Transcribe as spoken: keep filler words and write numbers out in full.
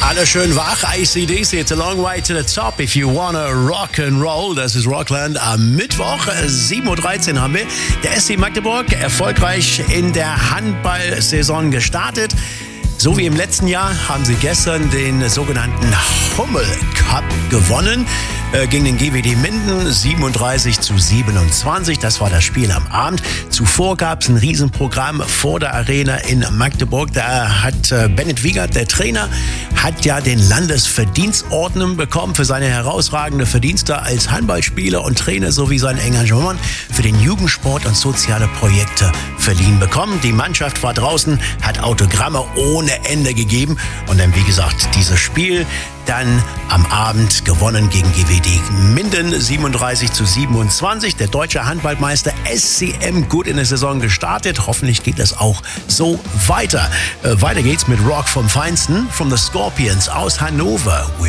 Alle schön wach, A C D C, it's a long way to the top if you wanna rock and roll. Das ist Rockland am Mittwoch, sieben Uhr dreizehn haben wir. Der S C Magdeburg erfolgreich in der Handball-Saison gestartet. So wie im letzten Jahr haben sie gestern den sogenannten Hummel Cup gewonnen äh, gegen den G W D Minden, siebenunddreißig zu siebenundzwanzig. Das war das Spiel am Abend. Zuvor gab es ein Riesenprogramm vor der Arena in Magdeburg. Da hat äh, Bennett Wiegert, der Trainer, hat ja den Landesverdienstorden bekommen für seine herausragende Verdienste als Handballspieler und Trainer sowie sein Engagement für den Jugendsport und soziale Projekte verliehen bekommen. Die Mannschaft war draußen, hat Autogramme ohne Ende gegeben und dann, wie gesagt, dieses Spiel dann am Abend gewonnen gegen G W D Minden, siebenunddreißig zu siebenundzwanzig. Der deutsche Handballmeister S C M gut in der Saison gestartet. Hoffentlich geht es auch so weiter. Äh, weiter geht's mit Rock vom Feinsten, from the Scorpions aus Hannover. We